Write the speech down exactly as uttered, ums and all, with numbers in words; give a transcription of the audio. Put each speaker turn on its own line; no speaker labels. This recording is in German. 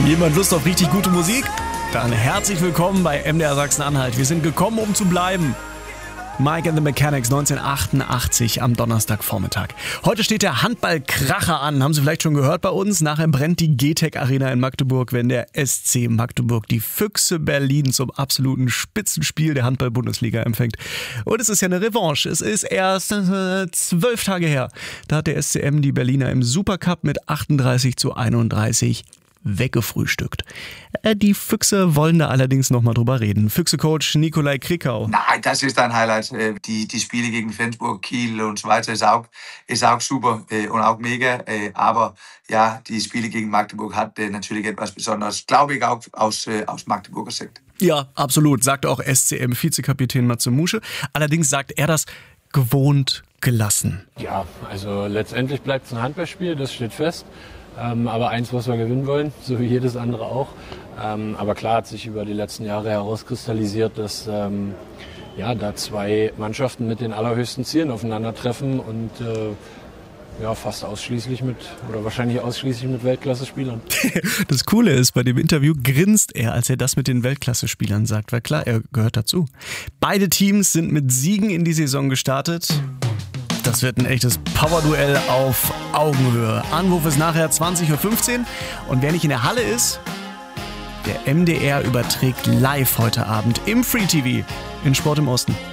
Jemand Lust auf richtig gute Musik? Dann herzlich willkommen bei M D R Sachsen-Anhalt. Wir sind gekommen, um zu bleiben. Mike and the Mechanics neunzehnhundertachtundachtzig am Donnerstagvormittag. Heute steht der Handballkracher an. Haben Sie vielleicht schon gehört bei uns? Nachher brennt die G T E C Arena in Magdeburg, wenn der S C Magdeburg die Füchse Berlin zum absoluten Spitzenspiel der Handball-Bundesliga empfängt. Und es ist ja eine Revanche. Es ist erst äh, zwölf Tage her. Da hat der S C M die Berliner im Supercup mit achtunddreißig zu einunddreißig weggefrühstückt. Die Füchse wollen da allerdings noch mal drüber reden. Füchse-Coach Nikolai Krickau.
Nein, das ist ein Highlight. Die, die Spiele gegen Flensburg, Kiel und so weiter ist auch, ist auch super und auch mega. Aber ja, die Spiele gegen Magdeburg hat natürlich etwas Besonderes, glaube ich, auch aus, aus Magdeburger Sicht.
Ja, absolut, sagt auch S C M-Vizekapitän Matze Musche. Allerdings sagt er das gewohnt gelassen.
Ja, also letztendlich bleibt es ein Handballspiel, das steht fest. Ähm, aber eins, was wir gewinnen wollen, so wie jedes andere auch. Ähm, aber klar hat sich über die letzten Jahre herauskristallisiert, dass ähm, ja, da zwei Mannschaften mit den allerhöchsten Zielen aufeinandertreffen und äh, ja, fast ausschließlich mit, oder wahrscheinlich ausschließlich mit Weltklasse-Spielern.
Das Coole ist, bei dem Interview grinst er, als er das mit den Weltklasse-Spielern sagt, weil klar, er gehört dazu. Beide Teams sind mit Siegen in die Saison gestartet. Das wird ein echtes Power-Duell auf Augenhöhe. Anruf ist nachher zwanzig Uhr fünfzehn und wer nicht in der Halle ist, der M D R überträgt live heute Abend im Free T V in Sport im Osten.